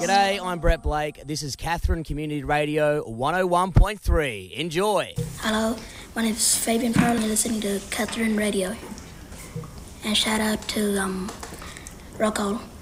G'day, I'm Brett Blake. This is Catherine Community Radio 101.3. Enjoy. Hello, my name is Fabian Pearl. You're listening to Catherine Radio. And shout out to Rocco.